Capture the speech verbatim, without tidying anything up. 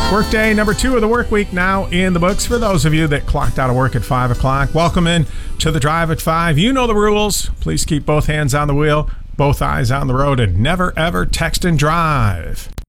Workday number two of the work week now in the books. For those of you that clocked out of work at five o'clock, welcome in to the Drive at five. You know the rules. Please keep both hands on the wheel, both eyes on the road, and never, ever text and drive.